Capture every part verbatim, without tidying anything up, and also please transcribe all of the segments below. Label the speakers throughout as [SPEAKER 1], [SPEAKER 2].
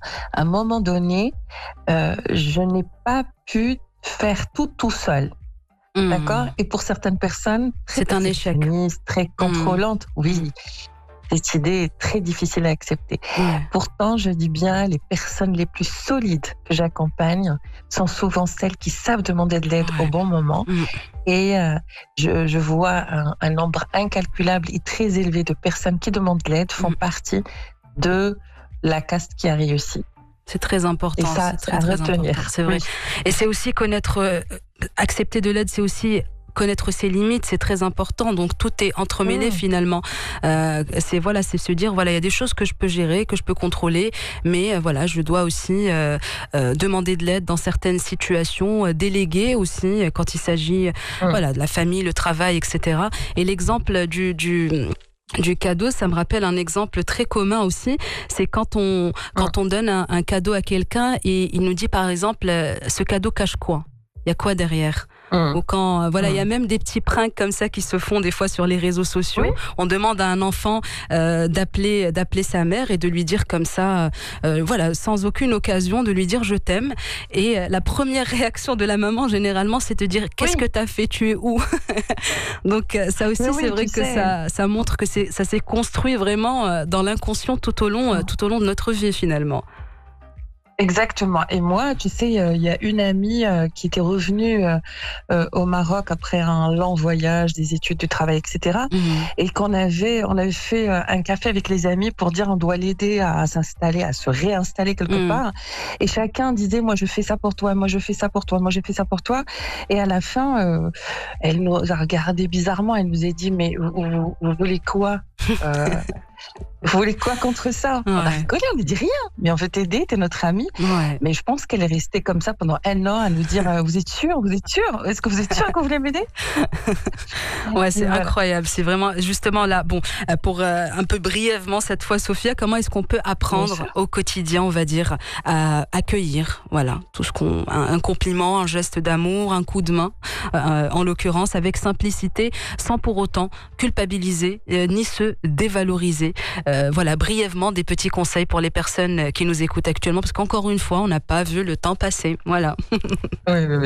[SPEAKER 1] à un moment donné, euh, je n'ai pas pu faire tout tout seul.
[SPEAKER 2] Mmh.
[SPEAKER 1] D'accord? Et pour certaines personnes, très
[SPEAKER 2] C'est un échec.
[SPEAKER 1] perfectionnistes, très contrôlantes,
[SPEAKER 2] Mmh.
[SPEAKER 1] oui, cette idée est très difficile à accepter.
[SPEAKER 2] Ouais.
[SPEAKER 1] Pourtant, je dis bien, les personnes les plus solides que j'accompagne sont souvent celles qui savent demander de l'aide
[SPEAKER 2] Ouais.
[SPEAKER 1] au bon moment.
[SPEAKER 2] Mmh.
[SPEAKER 1] Et euh, je, je vois un, un nombre incalculable et très élevé de personnes qui demandent de l'aide font
[SPEAKER 2] Mmh.
[SPEAKER 1] partie de la caste qui a réussi.
[SPEAKER 2] C'est très important,
[SPEAKER 1] Et ça,
[SPEAKER 2] c'est
[SPEAKER 1] c'est
[SPEAKER 2] très
[SPEAKER 1] à
[SPEAKER 2] très
[SPEAKER 1] retenir.
[SPEAKER 2] important, c'est vrai.
[SPEAKER 1] Oui.
[SPEAKER 2] Et c'est aussi connaître, euh, accepter de l'aide, c'est aussi connaître ses limites, c'est très important. Donc tout est entremêlé
[SPEAKER 1] Mmh.
[SPEAKER 2] finalement. Euh, c'est voilà, c'est se dire voilà, il y a des choses que je peux gérer, que je peux contrôler, mais euh, voilà, je dois aussi euh, euh, demander de l'aide dans certaines situations, euh, déléguer aussi euh, quand il s'agit
[SPEAKER 1] Mmh.
[SPEAKER 2] voilà de la famille, le travail, et cetera. Et l'exemple du, du du cadeau, ça me rappelle un exemple très commun aussi, c'est quand on, quand on donne un, un cadeau à quelqu'un et il nous dit par exemple, euh, ce cadeau cache quoi? Il y a quoi derrière?
[SPEAKER 1] Mmh.
[SPEAKER 2] Ou quand, euh, voilà, il
[SPEAKER 1] Mmh.
[SPEAKER 2] y a même des petits pranks comme ça qui se font des fois sur les réseaux sociaux.
[SPEAKER 1] Oui.
[SPEAKER 2] On demande à un enfant euh, d'appeler, d'appeler sa mère et de lui dire comme ça, euh, voilà, sans aucune occasion, de lui dire je t'aime. Et euh, la première réaction de la maman, généralement, c'est de dire qu'est-ce
[SPEAKER 1] Oui.
[SPEAKER 2] que t'as fait, tu es où? Donc euh, ça aussi,
[SPEAKER 1] Mais
[SPEAKER 2] c'est
[SPEAKER 1] oui,
[SPEAKER 2] vrai
[SPEAKER 1] tu
[SPEAKER 2] que
[SPEAKER 1] sais.
[SPEAKER 2] ça, ça montre que c'est, ça s'est construit vraiment euh, dans l'inconscient tout au long, euh,
[SPEAKER 1] Mmh.
[SPEAKER 2] tout au long de notre vie finalement.
[SPEAKER 1] Exactement. Et moi, tu sais, il euh, y a une amie euh, qui était revenue euh, euh, au Maroc après un long voyage, des études, du travail, et cetera.
[SPEAKER 2] Mmh.
[SPEAKER 1] Et qu'on avait, on avait fait euh, un café avec les amis pour dire on doit l'aider à, à s'installer, à se réinstaller quelque
[SPEAKER 2] Mmh.
[SPEAKER 1] part. Et chacun disait moi je fais ça pour toi, moi je fais ça pour toi, moi je fais ça pour toi. Et à la fin, euh, elle nous a regardé bizarrement. Elle nous a dit mais vous, vous, vous voulez quoi? euh, Vous voulez quoi contre ça? On a
[SPEAKER 2] Ouais.
[SPEAKER 1] rigolé, on ne dit rien. Mais on veut t'aider, t'es notre amie.
[SPEAKER 2] Ouais.
[SPEAKER 1] Mais je pense qu'elle est restée comme ça pendant un an à nous dire euh, vous êtes sûr, vous êtes sûr, est-ce que vous êtes sûr que vous voulez m'aider?
[SPEAKER 2] Ouais, c'est
[SPEAKER 1] Voilà.
[SPEAKER 2] incroyable. C'est vraiment justement là. Bon, euh, pour euh, un peu brièvement cette fois, Sophia, comment est-ce qu'on peut
[SPEAKER 1] Bien
[SPEAKER 2] apprendre
[SPEAKER 1] sûr.
[SPEAKER 2] au quotidien, on va dire, à accueillir, voilà, tout ce qu'on, un, un compliment, un geste d'amour, un coup de main, euh, en l'occurrence, avec simplicité, sans pour autant culpabiliser euh, ni se dévaloriser. Euh, voilà, brièvement des petits conseils pour les personnes qui nous écoutent actuellement, parce qu'encore une fois, on n'a pas vu le temps passer. Voilà.
[SPEAKER 1] Oui, oui,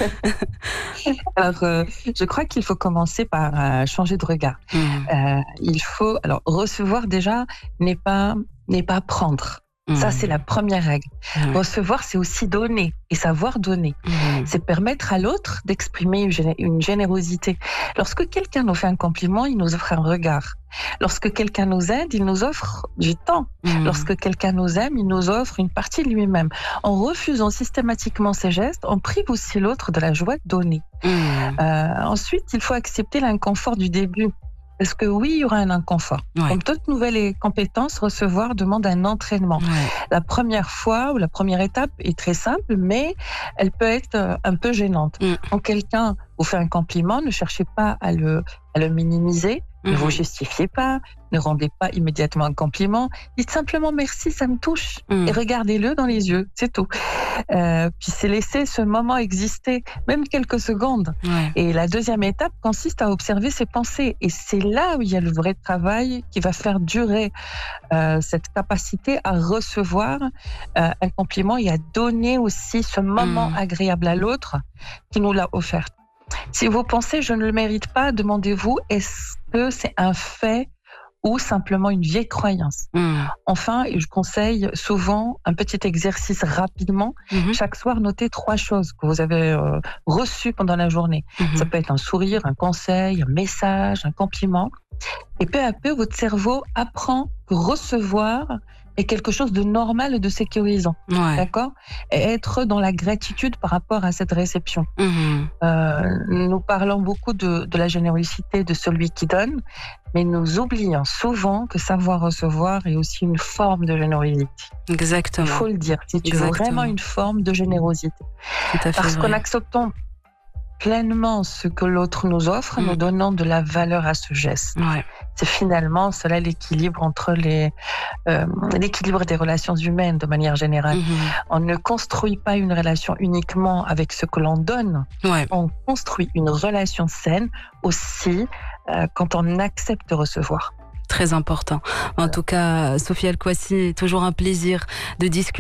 [SPEAKER 1] oui. Alors, euh, je crois qu'il faut commencer par euh, changer de regard.
[SPEAKER 2] Mmh.
[SPEAKER 1] Euh, il faut, alors, recevoir déjà n'est pas, n'est pas prendre. Ça, c'est la première règle.
[SPEAKER 2] Ouais.
[SPEAKER 1] Recevoir, c'est aussi donner et savoir donner.
[SPEAKER 2] Mmh.
[SPEAKER 1] C'est permettre à l'autre d'exprimer une, géné- une générosité. Lorsque quelqu'un nous fait un compliment, il nous offre un regard. Lorsque quelqu'un nous aide, il nous offre du temps.
[SPEAKER 2] Mmh.
[SPEAKER 1] Lorsque quelqu'un nous aime, il nous offre une partie de lui-même. En refusant systématiquement ces gestes, on prive aussi l'autre de la joie de donner.
[SPEAKER 2] Mmh.
[SPEAKER 1] Euh, ensuite, il faut accepter l'inconfort du début. Parce que oui, il y aura un inconfort.
[SPEAKER 2] Ouais.
[SPEAKER 1] Comme toute nouvelle compétence, recevoir demande un entraînement.
[SPEAKER 2] Ouais.
[SPEAKER 1] La première fois ou la première étape est très simple, mais elle peut être euh, un peu gênante.
[SPEAKER 2] Mm.
[SPEAKER 1] Quand quelqu'un vous fait un compliment, ne cherchez pas à le, à le minimiser, ne
[SPEAKER 2] Mhm.
[SPEAKER 1] vous justifiez pas, ne rendez pas immédiatement un compliment. Dites simplement merci, ça me touche.
[SPEAKER 2] Mm.
[SPEAKER 1] Et regardez-le dans les yeux, c'est tout. Euh, puis c'est laisser ce moment exister, même quelques secondes.
[SPEAKER 2] Ouais.
[SPEAKER 1] Et la deuxième étape consiste à observer ses pensées. Et c'est là où il y a le vrai travail qui va faire durer euh, cette capacité à recevoir euh, un compliment et à donner aussi ce moment
[SPEAKER 2] Mmh.
[SPEAKER 1] agréable à l'autre qui nous l'a offert. Si vous pensez je ne le mérite pas, demandez-vous est-ce que c'est un fait ou simplement une vieille croyance.
[SPEAKER 2] Mmh.
[SPEAKER 1] Enfin, je conseille souvent un petit exercice rapidement.
[SPEAKER 2] Mhm.
[SPEAKER 1] Chaque soir, notez trois choses que vous avez euh, reçues pendant la journée.
[SPEAKER 2] Mhm.
[SPEAKER 1] Ça peut être un sourire, un conseil, un message, un compliment. Et peu à peu, votre cerveau apprend que recevoir est quelque chose de normal et de sécurisant.
[SPEAKER 2] Ouais.
[SPEAKER 1] D'accord? Et être dans la gratitude par rapport à cette réception.
[SPEAKER 2] Mhm.
[SPEAKER 1] Euh, nous parlons beaucoup de, de la générosité de celui qui donne, mais nous oublions souvent que savoir recevoir est aussi une forme de générosité.
[SPEAKER 2] Exactement.
[SPEAKER 1] Il faut le dire, c'est
[SPEAKER 2] Exactement.
[SPEAKER 1] vraiment une forme de générosité.
[SPEAKER 2] Tout à fait
[SPEAKER 1] Parce
[SPEAKER 2] vrai.
[SPEAKER 1] qu'en acceptant pleinement ce que l'autre nous offre,
[SPEAKER 2] Mm.
[SPEAKER 1] nous donnons de la valeur à ce geste.
[SPEAKER 2] Ouais.
[SPEAKER 1] C'est finalement cela l'équilibre entre les euh, l'équilibre des relations humaines de manière générale.
[SPEAKER 2] Mhm.
[SPEAKER 1] On ne construit pas une relation uniquement avec ce que l'on donne,
[SPEAKER 2] Ouais.
[SPEAKER 1] on construit une relation saine aussi euh, quand on accepte de recevoir.
[SPEAKER 2] Très important. En tout cas, Sophia El Kouassi, toujours un plaisir de discuter.